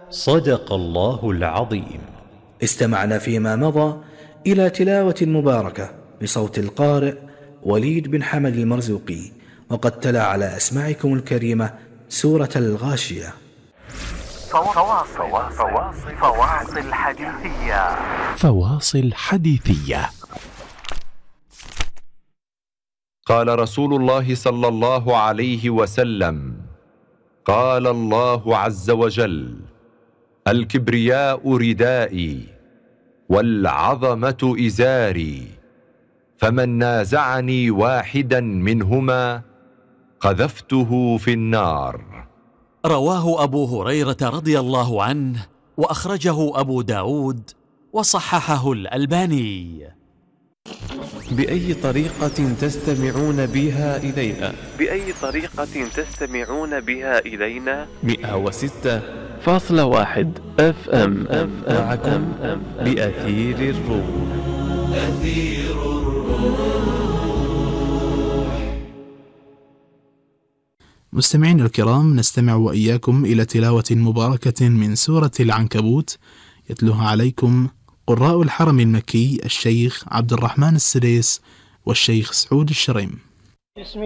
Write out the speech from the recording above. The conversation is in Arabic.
صدق الله العظيم. استمعنا فيما مضى إلى تلاوة مباركة بصوت القارئ وليد بن حمد المرزوقي، وقد تلا على أسماعكم الكريمة سورة الغاشية. فواصل حديثية. فواصل حديثية. قال رسول الله صلى الله عليه وسلم: قال الله عز وجل: الكبرياء ردائي والعظمة إزاري، فمن نازعني واحدا منهما قذفته في النار. رواه أبو هريرة رضي الله عنه، وأخرجه أبو داود وصححه الألباني. بأي طريقة تستمعون بها إلينا؟ 106.1 FM معكم بأثير الروح. مستمعين الكرام، نستمع وإياكم إلى تلاوة مباركة من سورة العنكبوت، يتلوها عليكم قراء الحرم المكي الشيخ عبد الرحمن السديس والشيخ سعود الشريم. بسم